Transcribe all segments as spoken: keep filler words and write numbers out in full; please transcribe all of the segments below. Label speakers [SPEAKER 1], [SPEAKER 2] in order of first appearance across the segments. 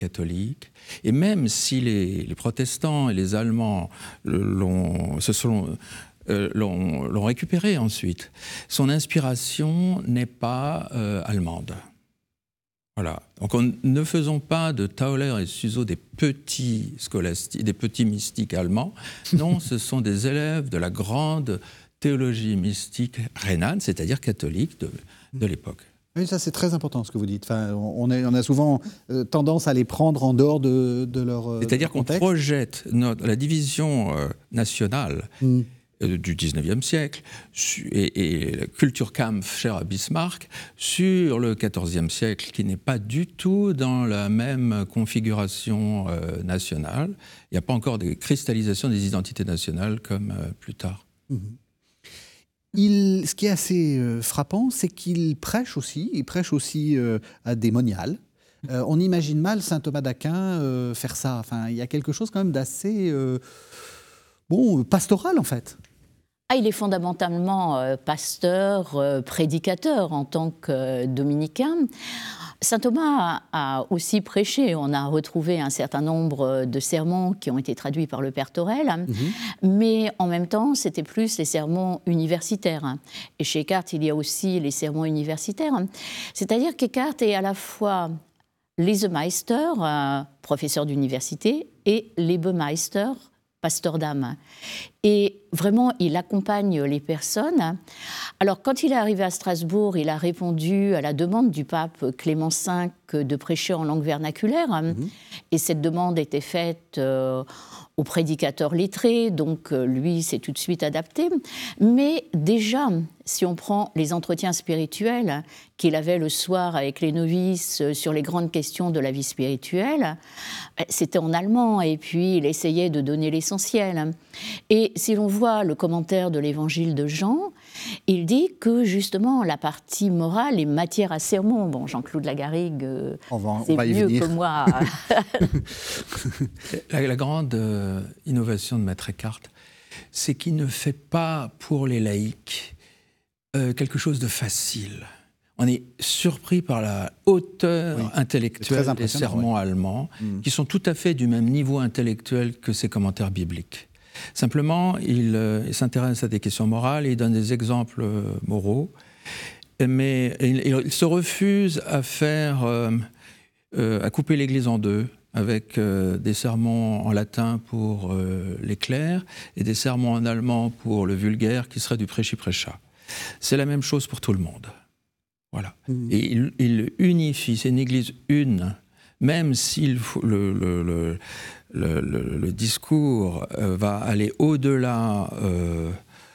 [SPEAKER 1] catholique. Et même si les, les protestants et les Allemands l'ont, se sont, euh, l'ont, l'ont récupéré ensuite, son inspiration n'est pas euh, allemande. Voilà. Donc on, ne faisons pas de Tauler et Suso des petits scolastiques, des petits mystiques allemands. Non, ce sont des élèves de la grande théologie mystique rhénane, c'est-à-dire catholique de, de l'époque.
[SPEAKER 2] Oui, ça c'est très important ce que vous dites. Enfin, on, est, on a souvent euh, tendance à les prendre en dehors de, de leur contexte.
[SPEAKER 1] C'est-à-dire qu'on projette notre, la division euh, nationale mm. euh, du dix-neuvième siècle et, et le Kulturkampf cher à Bismarck sur le quatorzième siècle, qui n'est pas du tout dans la même configuration euh, nationale. Il n'y a pas encore de cristallisation des identités nationales comme euh, plus tard. Mm-hmm.
[SPEAKER 2] Il, ce qui est assez euh, frappant, c'est qu'il prêche aussi, il prêche aussi euh, à des moniales. Euh, on imagine mal saint Thomas d'Aquin euh, faire ça. Enfin, il y a quelque chose quand même d'assez euh, bon, pastoral en fait.
[SPEAKER 3] Ah, il est fondamentalement euh, pasteur, euh, prédicateur en tant que euh, dominicain. Saint Thomas a aussi prêché. On a retrouvé un certain nombre de sermons qui ont été traduits par le Père Torel, mmh. mais en même temps, c'était plus les sermons universitaires. Et chez Eckhart, il y a aussi les sermons universitaires. C'est-à-dire qu'Eckhart est à la fois Lesemeister, euh, professeur d'université, et Lebemeister, pasteur d'âme. Et vraiment, il accompagne les personnes. Alors, quand il est arrivé à Strasbourg, il a répondu à la demande du pape Clément cinq de prêcher en langue vernaculaire. Mmh. Et cette demande était faite euh, au prédicateur lettré, donc euh, lui s'est tout de suite adapté. Mais déjà, si on prend les entretiens spirituels qu'il avait le soir avec les novices sur les grandes questions de la vie spirituelle, c'était en allemand, et puis il essayait de donner l'essentiel. Et si l'on voit le commentaire de l'évangile de Jean, il dit que justement la partie morale est matière à sermon. Bon, Jean-Claude Lagarrigue,
[SPEAKER 2] on va,
[SPEAKER 3] c'est
[SPEAKER 2] on va
[SPEAKER 3] mieux
[SPEAKER 2] venir.
[SPEAKER 3] que moi.
[SPEAKER 1] la, la grande euh, innovation de Maître Eckhart, c'est qu'il ne fait pas pour les laïcs euh, quelque chose de facile. On est surpris par la hauteur oui, intellectuelle des sermons oui. allemands, mmh. qui sont tout à fait du même niveau intellectuel que ses commentaires bibliques. Simplement, il, euh, il s'intéresse à des questions morales et il donne des exemples euh, moraux, mais il, il se refuse à faire, euh, euh, à couper l'Église en deux, avec euh, des sermons en latin pour euh, les clercs et des sermons en allemand pour le vulgaire, qui serait du prêchi-prêcha. C'est la même chose pour tout le monde. Voilà. Mmh. Et il, il unifie, c'est une Église une, même si le, le, le, le, le, le discours euh, va aller au-delà euh,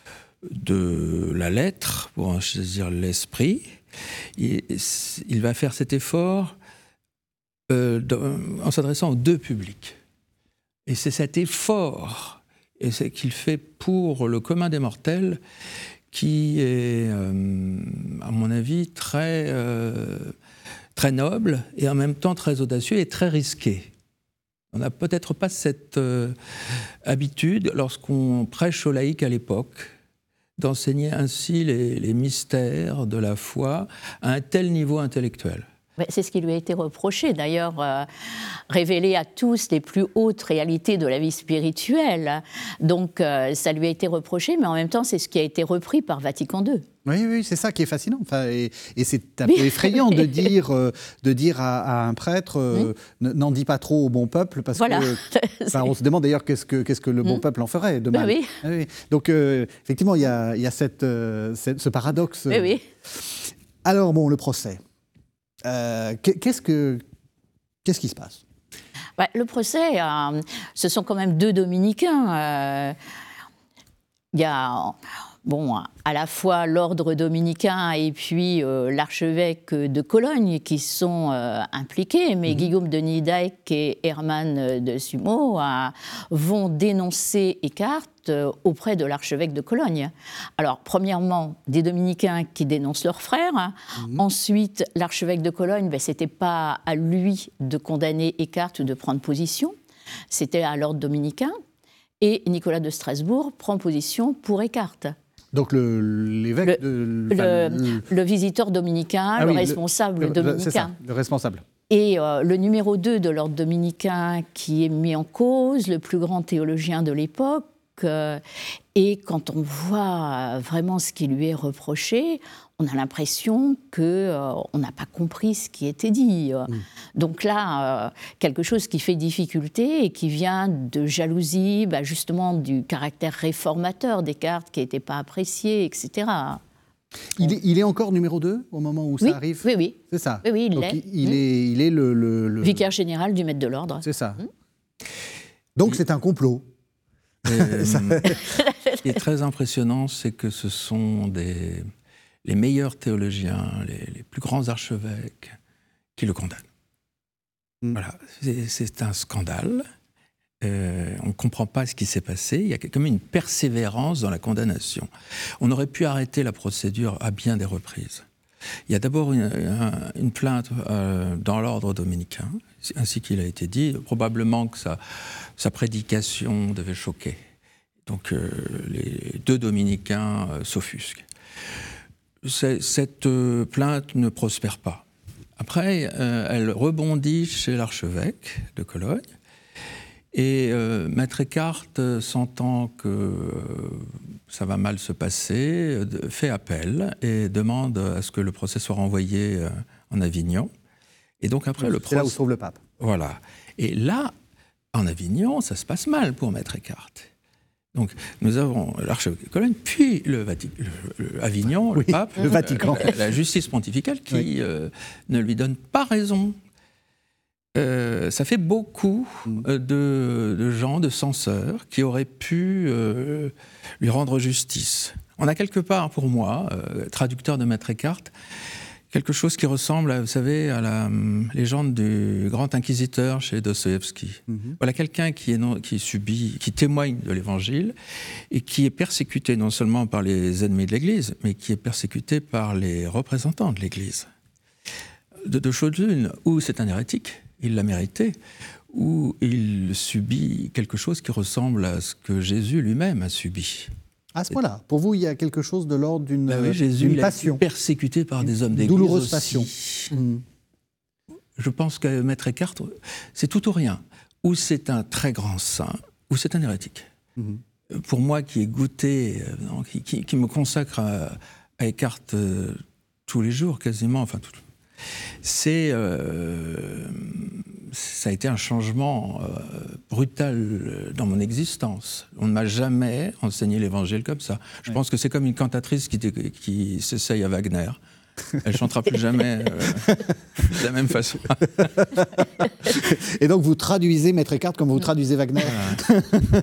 [SPEAKER 1] de la lettre, pour en saisir l'esprit, il, il va faire cet effort euh, de, en s'adressant aux deux publics. Et c'est cet effort et c'est qu'il fait pour le commun des mortels qui est, euh, à mon avis, très, euh, très noble et en même temps très audacieux et très risqué. On n'a peut-être pas cette euh, habitude, lorsqu'on prêche aux laïcs à l'époque, d'enseigner ainsi les, les mystères de la foi à un tel niveau intellectuel.
[SPEAKER 3] C'est ce qui lui a été reproché, d'ailleurs, euh, révéler à tous les plus hautes réalités de la vie spirituelle. Donc, euh, ça lui a été reproché, mais en même temps, c'est ce qui a été repris par Vatican deux.
[SPEAKER 2] Oui, oui, c'est ça qui est fascinant. Enfin, et, et c'est un peu effrayant de dire, euh, de dire à, à un prêtre euh, mmh. n'en dis pas trop au bon peuple, parce voilà. que enfin, on se demande d'ailleurs qu'est-ce que, qu'est-ce que le mmh. bon peuple en ferait de mal.
[SPEAKER 3] Oui.
[SPEAKER 2] Oui. Donc, euh, effectivement, il y a, il y a cette, euh, cette, ce paradoxe.
[SPEAKER 3] Oui, oui.
[SPEAKER 2] Alors, bon, le procès. Euh, qu'est-ce, que, qu'est-ce qui se passe ?
[SPEAKER 3] Ouais, le procès, euh, ce sont quand même deux dominicains. Il euh, y a bon, à la fois l'ordre dominicain et puis euh, l'archevêque de Cologne qui sont euh, impliqués, mais mmh. Guillaume de Nydijk et Hermann de Sumo euh, vont dénoncer Eckhart auprès de l'archevêque de Cologne. Alors, premièrement, des dominicains qui dénoncent leurs frères. Mmh. Ensuite, l'archevêque de Cologne, ben, ce n'était pas à lui de condamner Eckhart ou de prendre position, c'était à l'ordre dominicain. Et Nicolas de Strasbourg prend position pour Eckhart.
[SPEAKER 2] Donc le, l'évêque
[SPEAKER 3] le,
[SPEAKER 2] de...
[SPEAKER 3] Le, le, le visiteur dominicain, ah, le oui, responsable
[SPEAKER 2] le,
[SPEAKER 3] dominicain.
[SPEAKER 2] C'est ça, le responsable.
[SPEAKER 3] Et euh, le numéro deux de l'ordre dominicain qui est mis en cause, le plus grand théologien de l'époque, euh, et quand on voit vraiment ce qui lui est reproché, on a l'impression qu'on euh, n'a pas compris ce qui était dit. Mmh. Donc là, euh, quelque chose qui fait difficulté et qui vient de jalousie, bah, justement du caractère réformateur des cartes qui n'étaient pas appréciées, et cetera.
[SPEAKER 2] Il est, il est encore numéro deux au moment où
[SPEAKER 3] oui,
[SPEAKER 2] ça arrive.
[SPEAKER 3] Oui, oui.
[SPEAKER 2] C'est ça.
[SPEAKER 3] Oui, oui, il
[SPEAKER 2] Donc,
[SPEAKER 3] l'est.
[SPEAKER 2] Il,
[SPEAKER 3] mmh.
[SPEAKER 2] est, il est le, le, le...
[SPEAKER 3] vicaire général du maître de l'ordre.
[SPEAKER 2] C'est ça.
[SPEAKER 3] Mmh.
[SPEAKER 2] Donc c'est un complot.
[SPEAKER 1] Euh, ce qui est très impressionnant, c'est que ce sont des, les meilleurs théologiens, les, les plus grands archevêques qui le condamnent. Mm. Voilà, c'est, c'est un scandale. Euh, on ne comprend pas ce qui s'est passé. Il y a comme une persévérance dans la condamnation. On aurait pu arrêter la procédure à bien des reprises. Il y a d'abord une, un, une plainte euh, dans l'ordre dominicain, ainsi qu'il a été dit. Probablement que sa, sa prédication devait choquer. Donc euh, les deux dominicains euh, s'offusquent. C'est, cette euh, plainte ne prospère pas. Après, euh, elle rebondit chez l'archevêque de Cologne. Et euh, Maître Eckhart, euh, sentant que euh, ça va mal se passer, euh, fait appel et demande à ce que le procès soit renvoyé euh, en Avignon. Et donc après,
[SPEAKER 2] oui,
[SPEAKER 1] le
[SPEAKER 2] c'est
[SPEAKER 1] procès...
[SPEAKER 2] là où se trouve le pape.
[SPEAKER 1] Voilà. Et là, en Avignon, ça se passe mal pour Maître Eckhart. Donc nous avons l'archevêque de Cologne, puis le, Vati- le, le Avignon,
[SPEAKER 2] oui,
[SPEAKER 1] le pape,
[SPEAKER 2] le Vatican.
[SPEAKER 1] La, la justice pontificale qui oui. euh, ne lui donne pas raison. Euh, ça fait beaucoup euh, de, de gens, de censeurs, qui auraient pu euh, lui rendre justice. On a quelque part, pour moi, euh, traducteur de Maître Eckhart, quelque chose qui ressemble, à, vous savez, à la um, légende du grand inquisiteur chez Dostoïevski. Mm-hmm. Voilà quelqu'un qui, est non, qui subit, qui témoigne de l'Évangile et qui est persécuté non seulement par les ennemis de l'Église, mais qui est persécuté par les représentants de l'Église. De deux choses l'une, ou c'est un hérétique, il l'a mérité, ou il subit quelque chose qui ressemble à ce que Jésus lui-même a subi.
[SPEAKER 2] À ce point-là, pour vous, il y a quelque chose de l'ordre d'une,
[SPEAKER 1] ben oui, Jésus,
[SPEAKER 2] d'une
[SPEAKER 1] il
[SPEAKER 2] passion.
[SPEAKER 1] A été persécuté par des hommes d'église
[SPEAKER 2] douloureuse
[SPEAKER 1] aussi.
[SPEAKER 2] passion. Mmh.
[SPEAKER 1] Je pense que Maître Eckhart, c'est tout ou rien. Ou c'est un très grand saint, ou c'est un hérétique. Mmh. Pour moi, qui ai goûté, non, qui, qui, qui me consacre à, à Eckhart euh, tous les jours, quasiment, enfin tout. C'est, euh, ça a été un changement euh, brutal dans mon existence. On ne m'a jamais enseigné l'évangile comme ça. Je oui. pense que c'est comme une cantatrice qui, qui s'essaye à Wagner. Elle ne chantera plus jamais euh, de la même façon.
[SPEAKER 2] Et donc vous traduisez Maître Eckhart comme vous traduisez Wagner. Voilà.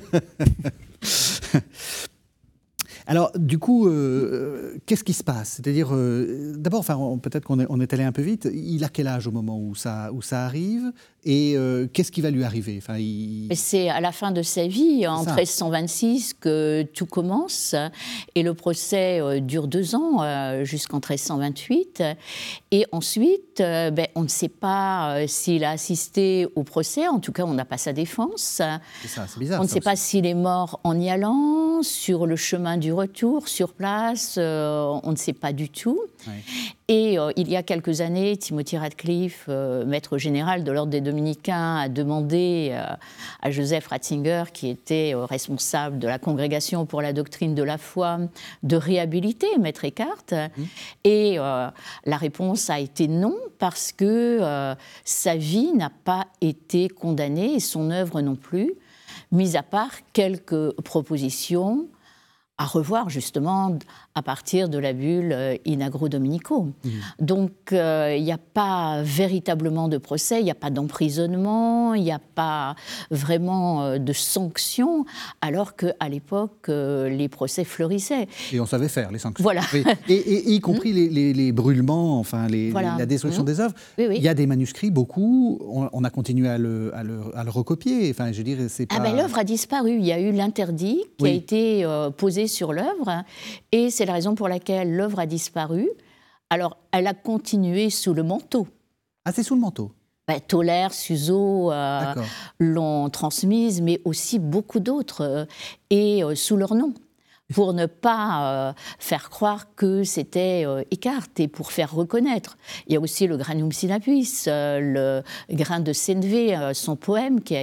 [SPEAKER 2] Alors, du coup, euh, qu'est-ce qui se passe ? C'est-à-dire, euh, d'abord, enfin, on, peut-être qu'on est, on est allé un peu vite. Il a quel âge au moment où ça, où ça arrive ? Et euh, qu'est-ce qui va lui arriver ? Enfin, il...
[SPEAKER 3] C'est à la fin de sa vie, en treize cent vingt-six, que tout commence. Et le procès euh, dure deux ans, euh, jusqu'en treize cent vingt-huit. Et ensuite, euh, ben, on ne sait pas euh, s'il a assisté au procès. En tout cas, on n'a pas sa défense.
[SPEAKER 2] C'est ça, c'est bizarre.
[SPEAKER 3] On ne sait aussi. pas s'il est mort en y allant, sur le chemin du retour, sur place. Euh, on ne sait pas du tout. Oui. Et euh, il y a quelques années, Timothy Radcliffe, euh, maître général de l'ordre des Dominicains, a demandé euh, à Joseph Ratzinger, qui était euh, responsable de la Congrégation pour la doctrine de la foi, de réhabiliter Maître Eckhart. Mmh. Et euh, la réponse a été non, parce que euh, sa vie n'a pas été condamnée, et son œuvre non plus, mis à part quelques propositions à revoir justement à partir de la bulle In Agro Dominico. Mmh. Donc il euh, n'y a pas véritablement de procès, il n'y a pas d'emprisonnement, il n'y a pas vraiment euh, de sanctions, alors qu'à l'époque, euh, les procès fleurissaient.
[SPEAKER 2] Et on savait faire les sanctions.
[SPEAKER 3] Voilà.
[SPEAKER 2] Oui. Et, et, et y compris mmh. les, les, les brûlements, enfin les, voilà. les, la destruction mmh. des œuvres.
[SPEAKER 3] Oui, oui.
[SPEAKER 2] Il y a des manuscrits, beaucoup, on, on a continué à le, à, le, à le recopier. Enfin, je veux dire, c'est pas...
[SPEAKER 3] Ah ben, l'œuvre a disparu, il y a eu l'interdit qui oui. a été euh, posé sur l'œuvre, et c'est la raison pour laquelle l'œuvre a disparu. Alors, elle a continué sous le manteau.
[SPEAKER 2] Ah, c'est sous le manteau ?
[SPEAKER 3] Ben, Toller, Suzeau euh, l'ont transmise, mais aussi beaucoup d'autres, euh, et euh, sous leur nom. pour ne pas euh, faire croire que c'était euh, Eckhart et pour faire reconnaître. Il y a aussi le Granum Sinapis, euh, le grain de Senvé, euh, son poème qui a